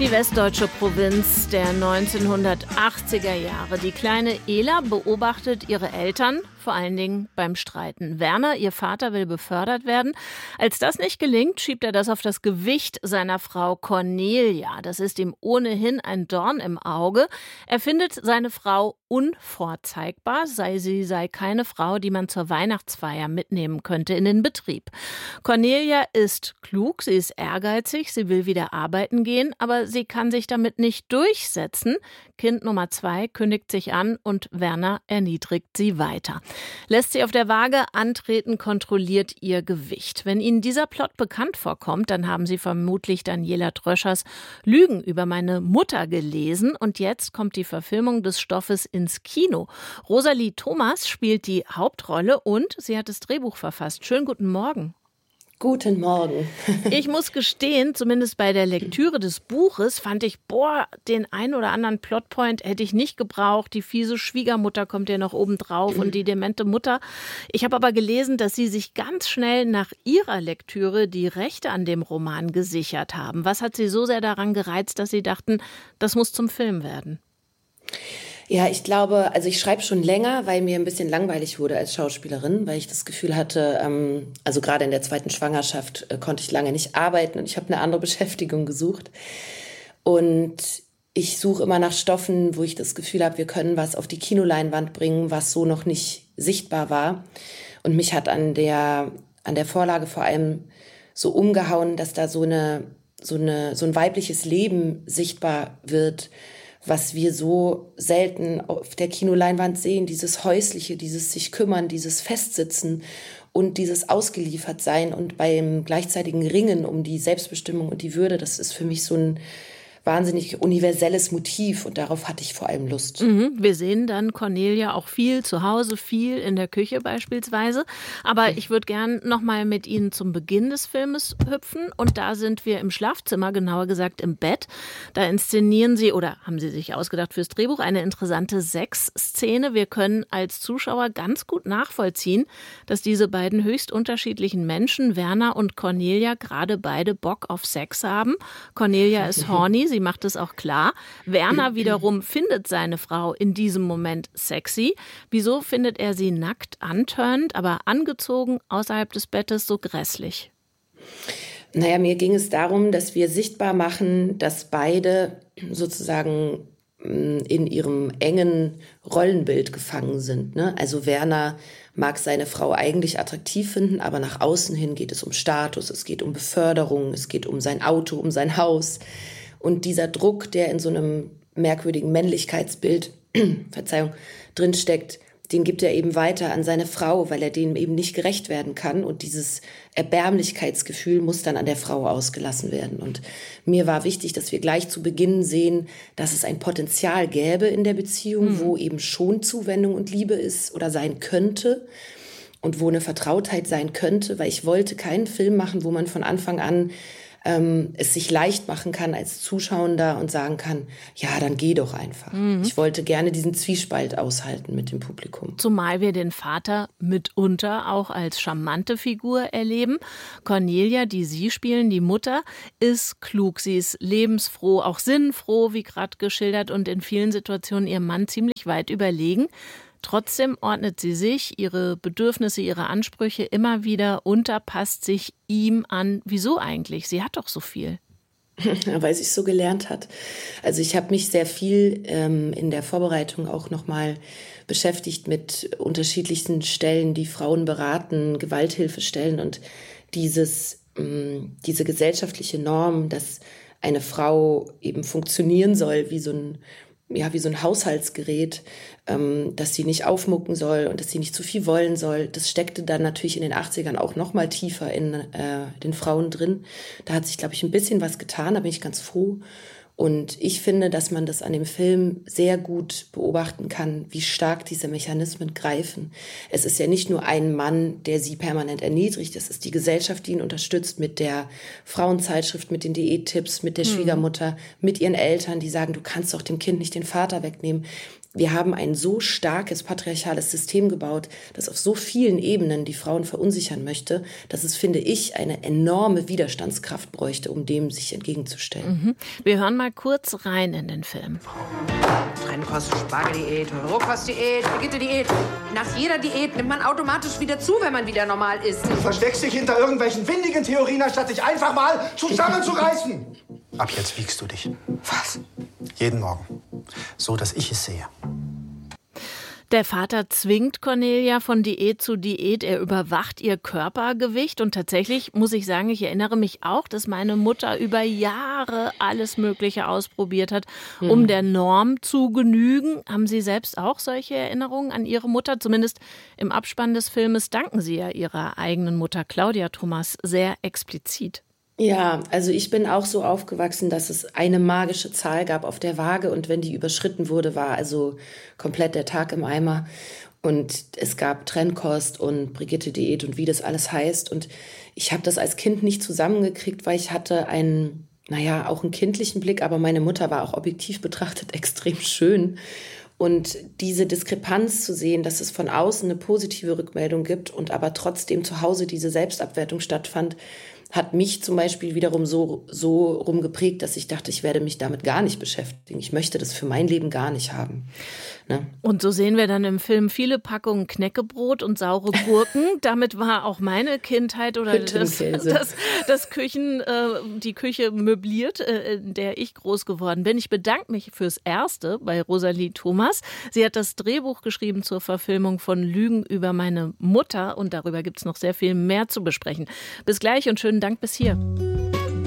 Die westdeutsche Provinz der 1980er Jahre. Die kleine Ela beobachtet ihre Eltern, vor allen Dingen beim Streiten. Werner, ihr Vater, will befördert werden. Als das nicht gelingt, schiebt er das auf das Gewicht seiner Frau Cornelia. Das ist ihm ohnehin ein Dorn im Auge. Er findet seine Frau unvorzeigbar, sie sei keine Frau, die man zur Weihnachtsfeier mitnehmen könnte in den Betrieb. Cornelia ist klug, sie ist ehrgeizig, sie will wieder arbeiten gehen, aber sie kann sich damit nicht durchsetzen. Kind Nummer 2 kündigt sich an und Werner erniedrigt sie weiter. Lässt sie auf der Waage antreten, kontrolliert ihr Gewicht. Wenn Ihnen dieser Plot bekannt vorkommt, dann haben Sie vermutlich Daniela Tröschers Lügen über meine Mutter gelesen. Und jetzt kommt die Verfilmung des Stoffes ins Kino. Rosalie Thomas spielt die Hauptrolle und sie hat das Drehbuch verfasst. Schönen guten Morgen. Guten Morgen. Ich muss gestehen, zumindest bei der Lektüre des Buches fand ich, den einen oder anderen Plotpoint hätte ich nicht gebraucht. Die fiese Schwiegermutter kommt ja noch oben drauf und die demente Mutter. Ich habe aber gelesen, dass Sie sich ganz schnell nach Ihrer Lektüre die Rechte an dem Roman gesichert haben. Was hat Sie so sehr daran gereizt, dass Sie dachten, das muss zum Film werden? Ja, ich glaube, also ich schreibe schon länger, weil mir ein bisschen langweilig wurde als Schauspielerin, weil ich das Gefühl hatte, also gerade in der zweiten Schwangerschaft konnte ich lange nicht arbeiten und ich habe eine andere Beschäftigung gesucht. Und ich suche immer nach Stoffen, wo ich das Gefühl habe, wir können was auf die Kinoleinwand bringen, was so noch nicht sichtbar war. Und mich hat an der Vorlage vor allem so umgehauen, dass da so ein weibliches Leben sichtbar wird, was wir so selten auf der Kinoleinwand sehen, dieses Häusliche, dieses sich kümmern, dieses Festsitzen und dieses Ausgeliefertsein und beim gleichzeitigen Ringen um die Selbstbestimmung und die Würde, das ist für mich so ein wahnsinnig universelles Motiv und darauf hatte ich vor allem Lust. Wir sehen dann Cornelia auch viel zu Hause, viel in der Küche beispielsweise. Aber ich würde gern noch mal mit Ihnen zum Beginn des Filmes hüpfen und da sind wir im Schlafzimmer, genauer gesagt im Bett. Da inszenieren Sie oder haben Sie sich ausgedacht fürs Drehbuch eine interessante Sexszene. Wir können als Zuschauer ganz gut nachvollziehen, dass diese beiden höchst unterschiedlichen Menschen, Werner und Cornelia, gerade beide Bock auf Sex haben. Cornelia ist horny, sie macht es auch klar. Werner wiederum findet seine Frau in diesem Moment sexy. Wieso findet er sie nackt, antörnend, aber angezogen außerhalb des Bettes so grässlich? Naja, mir ging es darum, dass wir sichtbar machen, dass beide sozusagen in ihrem engen Rollenbild gefangen sind, ne? Also Werner mag seine Frau eigentlich attraktiv finden, aber nach außen hin geht es um Status, es geht um Beförderung, es geht um sein Auto, um sein Haus. Und dieser Druck, der in so einem merkwürdigen Männlichkeitsbild, drinsteckt, den gibt er eben weiter an seine Frau, weil er dem eben nicht gerecht werden kann. Und dieses Erbärmlichkeitsgefühl muss dann an der Frau ausgelassen werden. Und mir war wichtig, dass wir gleich zu Beginn sehen, dass es ein Potenzial gäbe in der Beziehung, wo eben schon Zuwendung und Liebe ist oder sein könnte. Und wo eine Vertrautheit sein könnte, weil ich wollte keinen Film machen, wo man von Anfang an es sich leicht machen kann als Zuschauender und sagen kann, ja, dann geh doch einfach. Ich wollte gerne diesen Zwiespalt aushalten mit dem Publikum. Zumal wir den Vater mitunter auch als charmante Figur erleben. Cornelia, die Sie spielen, die Mutter, ist klug, sie ist lebensfroh, auch sinnfroh, wie gerade geschildert und in vielen Situationen ihrem Mann ziemlich weit überlegen. Trotzdem ordnet sie sich, ihre Bedürfnisse, ihre Ansprüche immer wieder unter, passt sich ihm an. Wieso eigentlich? Sie hat doch so viel. Weil sie es so gelernt hat. Also ich habe mich sehr viel in der Vorbereitung auch nochmal beschäftigt mit unterschiedlichsten Stellen, die Frauen beraten, Gewalthilfestellen und diese gesellschaftliche Norm, dass eine Frau eben funktionieren soll wie so ein Haushaltsgerät, dass sie nicht aufmucken soll und dass sie nicht zu viel wollen soll. Das steckte dann natürlich in den 80ern auch noch mal tiefer in den Frauen drin. Da hat sich, glaube ich, ein bisschen was getan, da bin ich ganz froh. Und ich finde, dass man das an dem Film sehr gut beobachten kann, wie stark diese Mechanismen greifen. Es ist ja nicht nur ein Mann, der sie permanent erniedrigt. Es ist die Gesellschaft, die ihn unterstützt mit der Frauenzeitschrift, mit den Diättipps, mit der Schwiegermutter, mit ihren Eltern, die sagen, du kannst doch dem Kind nicht den Vater wegnehmen. wir haben ein so starkes patriarchales System gebaut, das auf so vielen Ebenen die Frauen verunsichern möchte, dass es, finde ich, eine enorme Widerstandskraft bräuchte, um dem sich entgegenzustellen. Wir hören mal kurz rein in den Film. Trennkost, Spargeldiät, Rohkostdiät, Brigitte-Diät. Nach jeder Diät nimmt man automatisch wieder zu, wenn man wieder normal isst. Du versteckst dich hinter irgendwelchen windigen Theorien, anstatt dich einfach mal zusammenzureißen. Ab jetzt wiegst du dich. Was? Jeden Morgen. So, dass ich es sehe. Der Vater zwingt Cornelia von Diät zu Diät. Er überwacht ihr Körpergewicht. Und tatsächlich muss ich sagen, ich erinnere mich auch, dass meine Mutter über Jahre alles Mögliche ausprobiert hat, um der Norm zu genügen. Haben Sie selbst auch solche Erinnerungen an Ihre Mutter? Zumindest im Abspann des Filmes danken Sie ja Ihrer eigenen Mutter Claudia Thomas sehr explizit. Ja, also ich bin auch so aufgewachsen, dass es eine magische Zahl gab auf der Waage und wenn die überschritten wurde, war also komplett der Tag im Eimer. Und es gab Trennkost und Brigitte-Diät und wie das alles heißt. Und ich habe das als Kind nicht zusammengekriegt, weil ich hatte auch einen kindlichen Blick, aber meine Mutter war auch objektiv betrachtet extrem schön. Und diese Diskrepanz zu sehen, dass es von außen eine positive Rückmeldung gibt und aber trotzdem zu Hause diese Selbstabwertung stattfand, hat mich zum Beispiel wiederum so rumgeprägt, dass ich dachte, ich werde mich damit gar nicht beschäftigen. Ich möchte das für mein Leben gar nicht haben. Ne? Und so sehen wir dann im Film viele Packungen Knäckebrot und saure Gurken. Damit war auch meine Kindheit oder die Küche möbliert, in der ich groß geworden bin. Ich bedanke mich fürs Erste bei Rosalie Thomas. Sie hat das Drehbuch geschrieben zur Verfilmung von Lügen über meine Mutter und darüber gibt es noch sehr viel mehr zu besprechen. Bis gleich und schönen Dank bis hier.